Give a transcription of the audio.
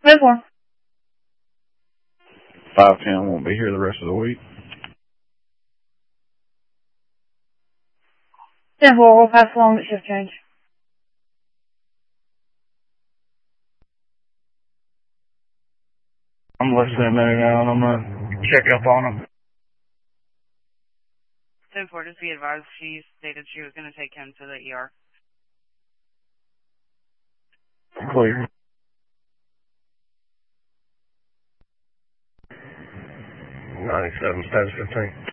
10-4. 510 won't be here the rest of the week. 10-4, we'll pass along the shift change. I'm less than a minute now, and I'm going to check up on him. 10-4, just be advised, she stated she was going to take him to the ER. Clear. 97, status 15.